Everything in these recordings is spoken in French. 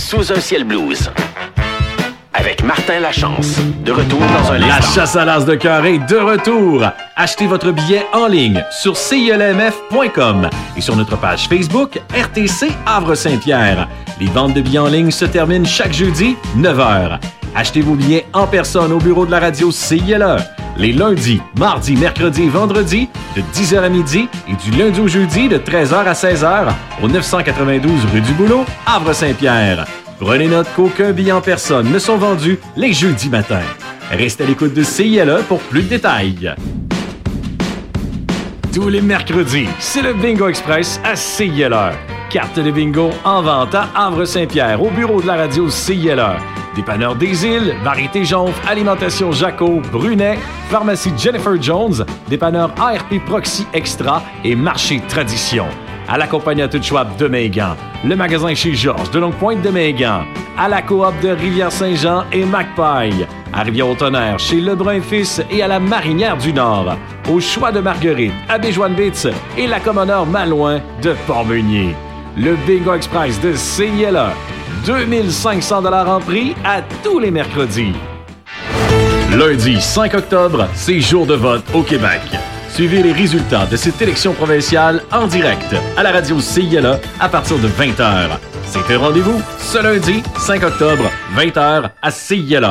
Sous un ciel blues. Avec Martin Lachance. De retour dans un instant. La chasse à l'as de cœur est de retour. Achetez votre billet en ligne sur CILMF.com et sur notre page Facebook RTC Havre-Saint-Pierre. Les ventes de billets en ligne se terminent chaque jeudi, 9h. Achetez vos billets en personne au bureau de la radio CILE. Les lundis, mardis, mercredis et vendredis de 10h à midi et du lundi au jeudi de 13h à 16h au 992 rue du Boulot, Havre-Saint-Pierre. Prenez note qu'aucun billet en personne ne sont vendus les jeudis matins. Restez à l'écoute de CILE pour plus de détails. Tous les mercredis, c'est le Bingo Express à CILE. Carte de bingo en vente à Havre-Saint-Pierre au bureau de la radio CILE. Dépanneur des Îles, Variété Jonf, Alimentation Jaco, Brunet, Pharmacie Jennifer Jones, Dépanneur ARP Proxy Extra et Marché Tradition. À la compagnie à toute Schwab de Mégan, le magasin chez Georges de Longue-Pointe de Mégan, à la coop de Rivière-Saint-Jean et Macpaille, à Rivière-au-Tonnerre chez Lebrun Fils et à la Marinière du Nord, au Choix de Marguerite, à Béjoine-Bitz et la Commoneur Malouin de Port-Meunier. Le Bingo Express de CILE, 2500 $ en prix à tous les mercredis. Lundi 5 octobre, c'est jour de vote au Québec. Suivez les résultats de cette élection provinciale en direct à la radio CILE à partir de 20h. C'est un rendez-vous ce lundi 5 octobre, 20h à CILE.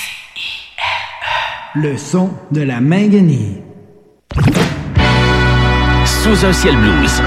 Le son de la Manganie. Sous un ciel blues.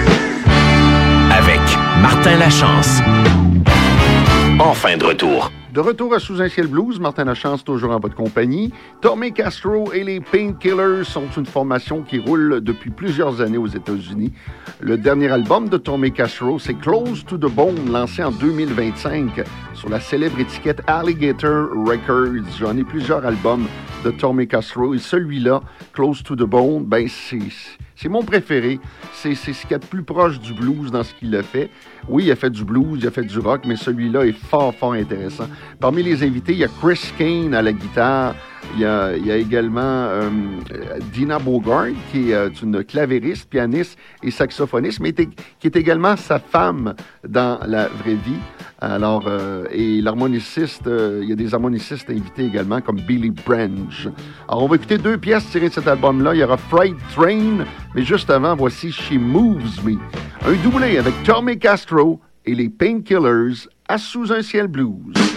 Avec Martin Lachance. Enfin de retour. De retour à Sous un ciel blues, Martin Lachance toujours en votre compagnie. Tommy Castro et les Painkillers sont une formation qui roule depuis plusieurs années aux États-Unis. Le dernier album de Tommy Castro, c'est Close to the Bone, lancé en 2025 sur la célèbre étiquette Alligator Records. J'en ai plusieurs albums de Tommy Castro et celui-là, Close to the Bone, ben c'est mon préféré. C'est ce qu'il y a de plus proche du blues dans ce qu'il a fait. Oui, il a fait du blues, il a fait du rock, mais celui-là est fort, fort intéressant. Parmi les invités, il y a Chris Kane à la guitare. Il y a également Dina Bogart, qui est une clavériste, pianiste et saxophoniste, mais qui est également sa femme dans la vraie vie. Alors, et l'harmoniciste, il y a des harmonicistes invités également, comme Billy Branch. Alors, on va écouter deux pièces tirées de cet album-là. Il y aura Freight Train, mais juste avant, voici She Moves Me. Un doublé avec Tommy Castro et les Painkillers à Sous un ciel blues.